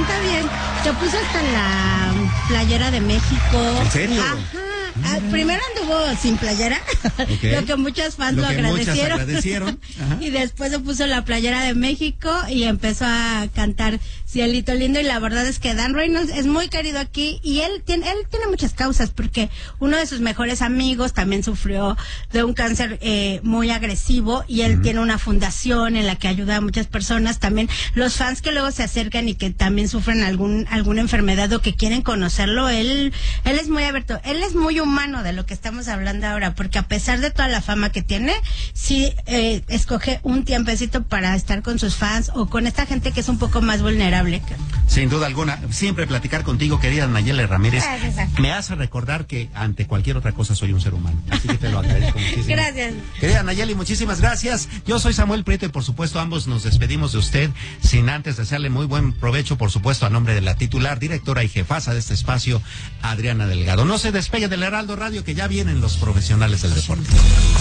canta bien. Se puso hasta la playera de México. ¿En serio? Ajá. Primero anduvo sin playera, lo que muchos fans lo agradecieron. Y después se puso la playera de México y empezó a cantar Cielito Lindo, y la verdad es que Dan Reynolds es muy querido aquí, y él tiene muchas causas, porque uno de sus mejores amigos también sufrió de un cáncer muy agresivo, y él tiene una fundación en la que ayuda a muchas personas. También los fans que luego se acercan y que también sufren alguna enfermedad o que quieren conocerlo, él es muy abierto, él es muy humano, de lo que estamos hablando ahora, porque a pesar de toda la fama que tiene, sí escoge un tiempecito para estar con sus fans o con esta gente que es un poco más vulnerable. Sin duda alguna, siempre platicar contigo, querida Nayeli Ramírez, me hace recordar que ante cualquier otra cosa soy un ser humano, así que te lo agradezco muchísimo. Gracias. Querida Nayeli, muchísimas gracias. Yo soy Samuel Prieto y por supuesto ambos nos despedimos de usted, sin antes desearle muy buen provecho, por supuesto, a nombre de la titular, directora y jefasa de este espacio, Adriana Delgado. No se despegue del Heraldo Radio, que ya vienen los profesionales del deporte.